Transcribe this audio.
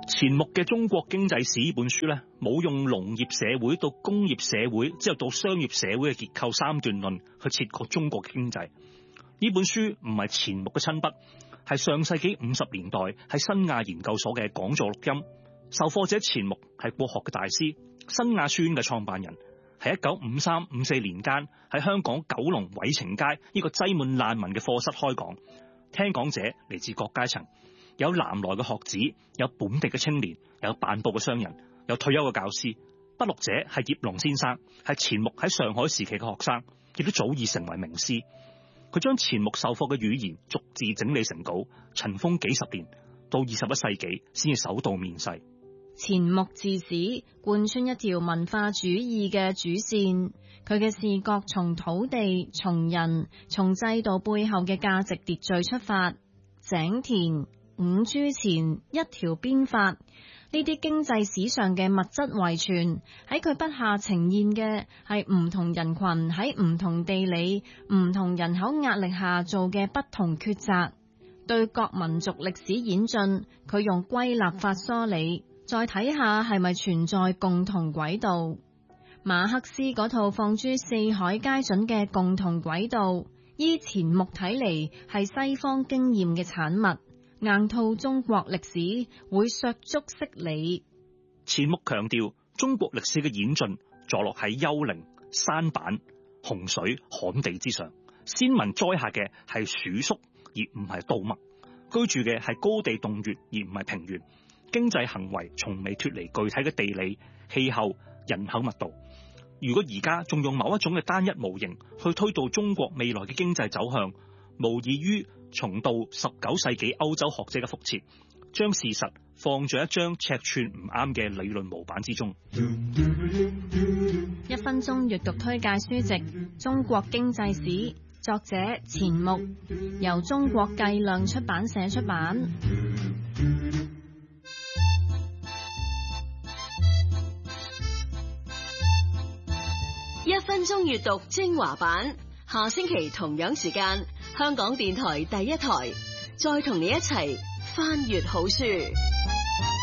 錢穆嘅《中國經濟史》呢本書咧，冇用農業社會到工業社會之後到商業社會嘅結構三段論去切割中國嘅經濟。呢本書唔係錢穆嘅親筆，係上世紀50年代喺新亞研究所嘅講座錄音。授課者錢穆係國學嘅大師，新亞書院嘅創辦人，喺1953、54年間喺香港九龍偉晴街呢個擠滿難民嘅課室開講，聽講者嚟自各階層。有南來嘅學子，有本地嘅青年，有辦報嘅商人，有退休嘅教師。筆錄者係葉龍先生，係錢穆喺上海時期嘅學生，亦都早已成為名師。佢將錢穆授課嘅語言逐字整理成稿，塵封幾十年，到21世紀先至首度面世。 錢穆治史貫穿一條文化主義嘅主線，佢嘅視覺從土地、從人、從制度背後嘅價值秩序出發，井田、五銖錢、一條鞭法，呢啲經濟史上嘅物質遺傳，喺佢筆下呈現嘅係唔同人群喺唔同地理、唔同人口壓力下做嘅不同抉擇。對各民族歷史演進，佢用歸納法梳理，再睇下係咪存在共同軌道。馬克思嗰套放諸四海皆準嘅共同軌道，依錢穆睇嚟係西方經驗嘅產物。硬套中國歷史會削足適理。 錢穆強調中國歷史嘅演進坐落喺丘陵、山板、洪水、旱地之上，先民栽下嘅係黍粟而唔係稻麥，居住嘅係高地洞穴而唔係平原，經濟行為從未脫離具體嘅地理、氣候、人口密度。如果而家仲用某一種嘅單一模型去推導中國未來嘅經濟走向，無異於重蹈19世紀歐洲學者嘅覆轍，將事實放在一張尺寸唔啱嘅理論模板之中。 1分鐘閱讀推介書籍《中國經濟史》，作者錢穆，由中國計量出版社出版。 1分鐘閱讀精華版，下星期同樣時間，香港電台第一台，再同你一齊翻閱好書。